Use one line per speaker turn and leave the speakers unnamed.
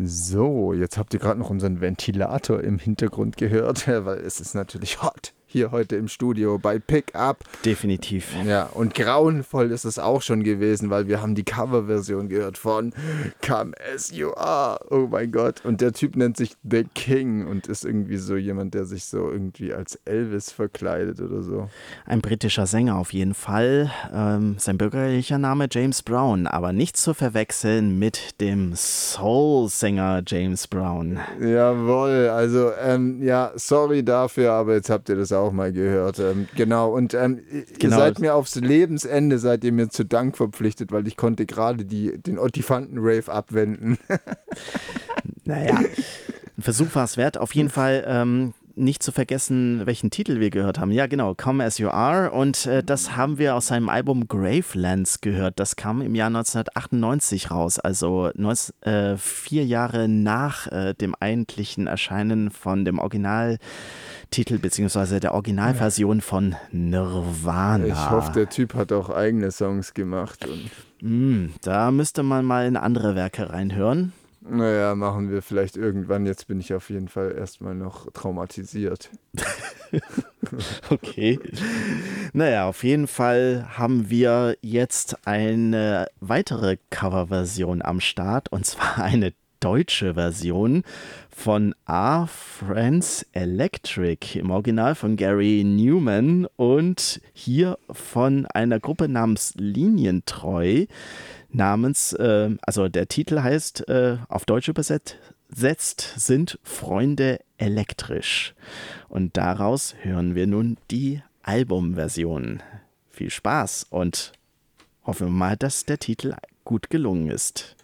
So, jetzt habt ihr gerade noch unseren Ventilator im Hintergrund gehört, weil es ist natürlich hot hier heute im Studio bei Pickup.
Definitiv.
Ja, und grauenvoll ist es auch schon gewesen, weil wir haben die Coverversion gehört von Come As You Are. Oh mein Gott. Und der Typ nennt sich The King und ist irgendwie so jemand, der sich so irgendwie als Elvis verkleidet oder so.
Ein britischer Sänger auf jeden Fall. Sein bürgerlicher Name James Brown, aber nicht zu verwechseln mit dem Soul-Sänger James Brown.
Jawohl, also ja, sorry dafür, aber jetzt habt ihr das auch mal gehört. Genau, und ihr seid mir aufs Lebensende, seid ihr mir zu Dank verpflichtet, weil ich konnte gerade den Ottifanten-Rave abwenden.
Naja, ein Versuch war es wert. Auf jeden Fall nicht zu vergessen, welchen Titel wir gehört haben. Ja, genau, Come As You Are. Und das haben wir aus seinem Album Gravelands gehört. Das kam im Jahr 1998 raus, also 4 Jahre nach dem eigentlichen Erscheinen von dem Originaltitel beziehungsweise der Originalversion von Nirvana.
Ich hoffe, der Typ hat auch eigene Songs gemacht.
Da müsste man mal in andere Werke reinhören.
Naja, machen wir vielleicht irgendwann. Jetzt bin ich auf jeden Fall erstmal noch traumatisiert.
Okay. Naja, auf jeden Fall haben wir jetzt eine weitere Coverversion am Start, und zwar eine deutsche Version von Our Friends Electric, im Original von Gary Newman und hier von einer Gruppe namens Linientreu. Also der Titel heißt, auf Deutsch übersetzt, sind Freunde elektrisch. Und daraus hören wir nun die Albumversion. Viel Spaß und hoffen wir mal, dass der Titel gut gelungen ist.